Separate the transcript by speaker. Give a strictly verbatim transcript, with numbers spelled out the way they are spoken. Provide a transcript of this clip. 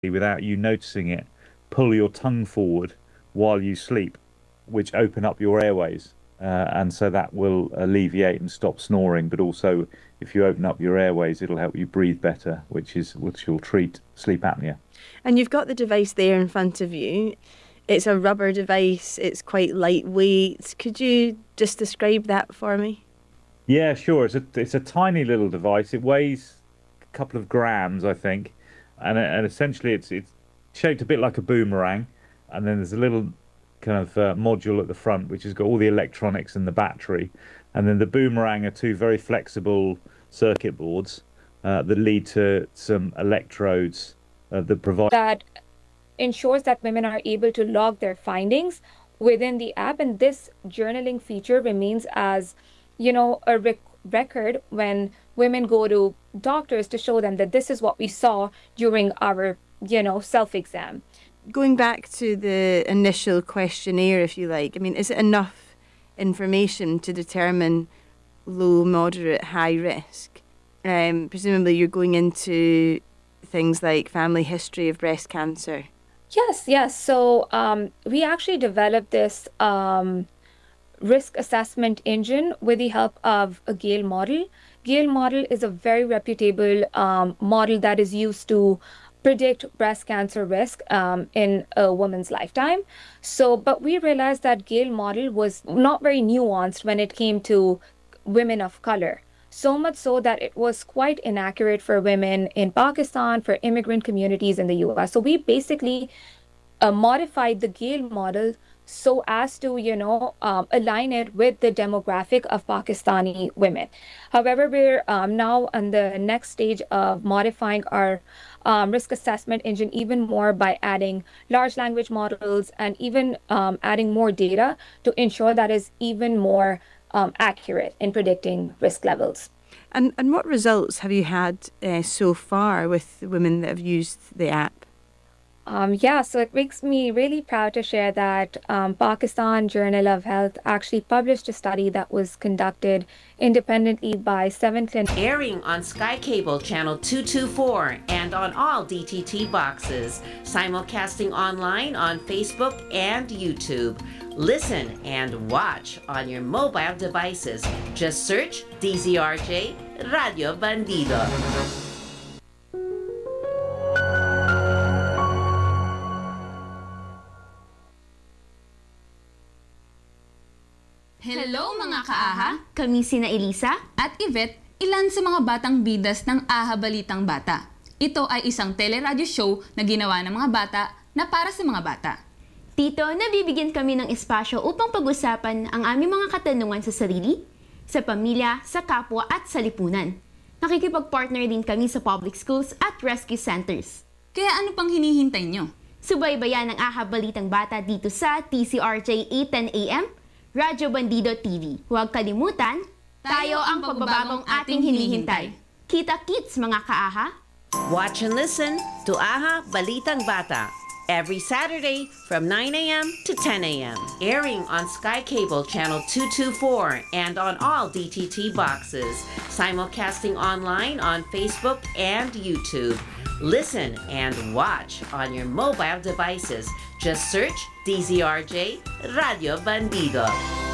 Speaker 1: without you noticing it, pull your tongue forward while you sleep, which open up your airways. Uh, and so that will alleviate and stop snoring. But also, if you open up your airways, it'll help you breathe better, which is which will treat sleep apnea.
Speaker 2: And you've got the device there in front of you. It's a rubber device. It's quite lightweight. Could you just describe that for me?
Speaker 1: Yeah, sure. It's a it's a tiny little device. It weighs a couple of grams, I think, and and essentially it's it's shaped a bit like a boomerang. And then there's a little kind of uh, module at the front which has got all the electronics and the battery, and then the boomerang are two very flexible circuit boards uh, that lead to some electrodes uh, that provide
Speaker 3: that ensures that women are able to log their findings within the app, and this journaling feature remains as, you know, a rec- record when women go to doctors to show them that this is what we saw during our, you know, self-exam.
Speaker 2: Going back to the initial questionnaire, if you like, I mean, is it enough information to determine low, moderate, high risk? Um, presumably you're going into things like family history of breast cancer.
Speaker 3: Yes, yes. So um, we actually developed this um, risk assessment engine with the help of a Gale model. Gale model is a very reputable um, model that is used to predict breast cancer risk um, in a woman's lifetime. So, but we realized that Gale model was not very nuanced when it came to women of color. So much so that it was quite inaccurate for women in Pakistan, for immigrant communities in the U S. So we basically uh, modified the Gale model so as to, you know, um, align it with the demographic of Pakistani women. However, we're um, now on the next stage of modifying our um, risk assessment engine even more by adding large language models and even um, adding more data to ensure that is even more um, accurate in predicting risk levels.
Speaker 2: And and what results have you had uh, so far with the women that have used the app?
Speaker 3: Um, yeah, so it makes me really proud to share that um, Pakistan Journal of Health actually published a study that was conducted independently by seven clinics.
Speaker 4: Airing on Sky Cable Channel two twenty-four and on all D T T boxes. Simulcasting online on Facebook and YouTube. Listen and watch on your mobile devices. Just search D Z R J Radio Bandido.
Speaker 5: Hello mga kaaha! Kami sina Elisa at Yvette, ilan sa mga batang bidas ng Aha Balitang Bata. Ito ay isang teleradyo show na ginawa ng mga bata na para sa mga bata.
Speaker 6: Dito, nabibigyan kami ng espasyo upang pag-usapan ang aming mga katanungan sa sarili, sa pamilya, sa kapwa at sa lipunan. Nakikipag-partner din kami sa public schools at rescue centers.
Speaker 5: Kaya ano pang hinihintay nyo?
Speaker 6: Subaybayan ang Aha Balitang Bata dito sa T C R J eight ten A M, Radyo Bandido T V. Huwag kalimutan, tayo ang pagbabagong ating hinihintay. Kita-kits mga kaaha!
Speaker 4: Watch and listen to Aha Balitang Bata every Saturday from nine A M to ten A M Airing on Sky Cable Channel two twenty-four and on all D T T boxes. Simulcasting online on Facebook and YouTube. Listen and watch on your mobile devices. Just search D Z R J Radio Bandido.